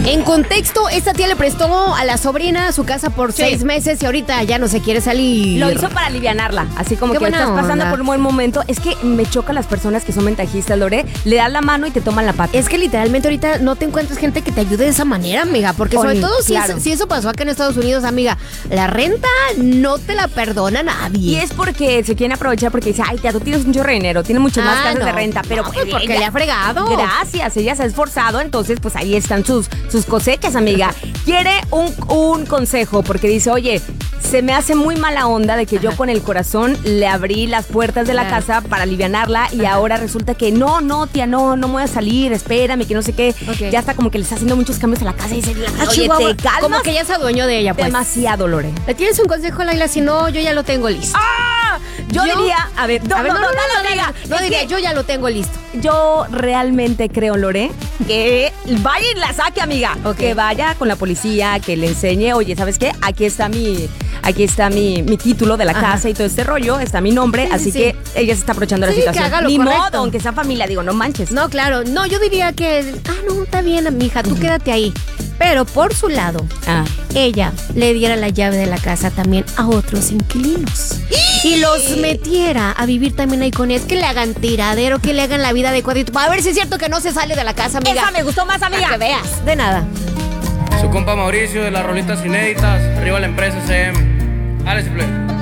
En contexto, esta tía le prestó a la sobrina su casa por 6 meses y ahorita ya no se quiere salir. Lo hizo para alivianarla, así como Qué que buena estás pasando onda. por un buen momento. Es que me chocan las personas que son ventajistas, Lore. Le das la mano y te toman la pata. Es que literalmente ahorita no te encuentras gente que te ayude de esa manera, amiga. Porque sobre todo claro. si eso pasó acá en Estados Unidos, amiga, la renta no te la perdona nadie. Y es porque se quieren aprovechar porque dice, ay, tía, tú tienes un chorro de dinero, tienes muchas más casas de renta, pero no, pues porque le ha fregado. Gracias, ella se ha esforzado, entonces pues ahí están sus cosechas, amiga. Quiere un consejo porque dice, oye, se me hace muy mala onda de que yo con el corazón le abrí las puertas de la casa para alivianarla y ahora resulta que no, tía, no me voy a salir, espérame, que no sé qué. Okay. Ya está como que le está haciendo muchos cambios a la casa y dice, oye, Chihuahua, te calmas. como que ya se adueñó de ella, pues. Demasiado, Lore. ¿Le tienes un consejo, Laila? Si no, yo ya lo tengo listo. Yo diría, a ver, No, amiga. No Es diría, que yo ya lo tengo listo. yo realmente creo, Lore, que vaya y la saque, amiga. Ok. Que vaya con la policía, que le enseñe, oye, ¿sabes qué? Aquí está mi título de la casa y todo este rollo, está mi nombre, Sí, así sí. que ella se está aprovechando la Sí, situación. que haga lo Ni correcto. modo, aunque sea familia, digo, no manches. No, claro. No, yo diría que, no, está bien, mija, tú quédate ahí. Pero por su lado, ella le diera la llave de la casa también a otros inquilinos. Y los metiera a vivir también ahí con ellos. Que le hagan tiradero, que le hagan la vida de cuadrito. Para ver si es cierto que no se sale de la casa, amiga. Esa me gustó más, amiga. Para que veas. De nada. Su compa Mauricio de las rolitas inéditas, arriba la empresa CM. Alex Play.